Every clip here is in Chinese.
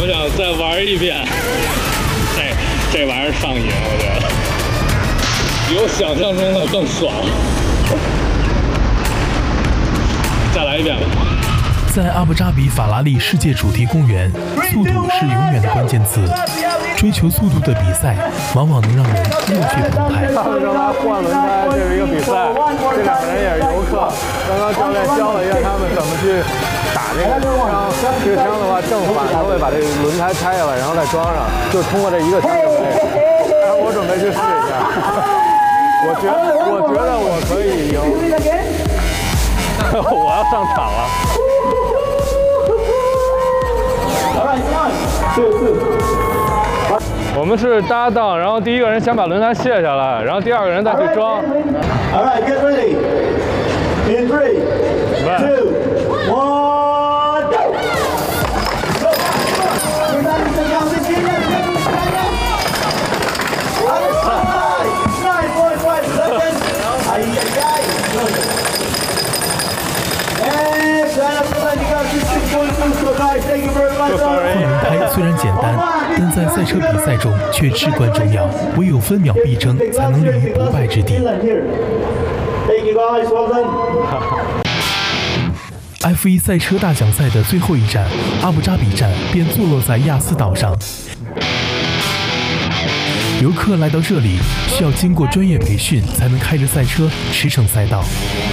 我想再玩一遍。这玩意儿上瘾，我觉得比我想象中的更爽。再来一遍吧。 在阿布扎比法拉利世界主题公园，速度是永远的关键词。追求速度的比赛，往往能让人热血澎湃。 刚才换轮胎，这是一个比赛，这两个人也是游客。刚刚教练教了一下他们怎么去打这个枪。这个枪的话，正反他会把这个轮胎拆下来，然后再装上，就通过这一个枪就可以。然后我准备去试一下，我觉得我可以赢。我要上场了。我们是搭档，然后第一个人先把轮胎卸下来，然后第二个人再去装。 All right, get ready. In 3, 2, 1, go! Nice, 换轮胎虽然简单，但在赛车比赛中却至关重要。唯有分秒必争，才能立于不败之地。F1 赛车大奖赛的最后一站阿布扎比站便坐落在亚斯岛上。游客来到这里需要经过专业培训，才能开着赛车驰骋赛道。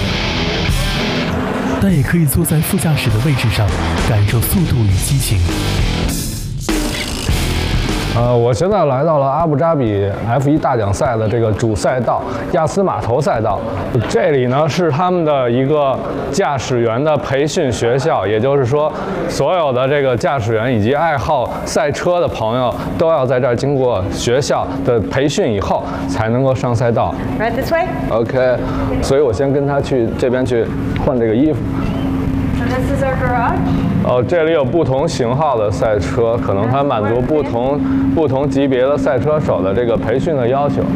但也可以坐在副驾驶的位置上，感受速度与激情。 我现在来到了阿布扎比 F1 大奖赛的这个主赛道亚斯码头赛道，这里呢是他们的一个驾驶员的培训学校，也就是说，所有的这个驾驶员以及爱好赛车的朋友都要在这儿经过学校的培训以后，才能够上赛道。 Right this way. OK， 所以我先跟他去这边去换这个衣服。 So this is our garage. 这里有不同型号的赛车，可能它满足不同级别的赛车手的这个培训的要求。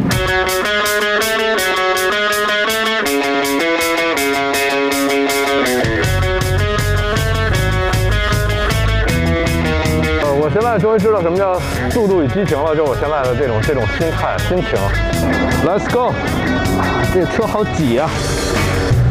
我现在终于知道什么叫速度与激情了，就是我现在的这种心态心情。Let's go！ 这车好挤啊！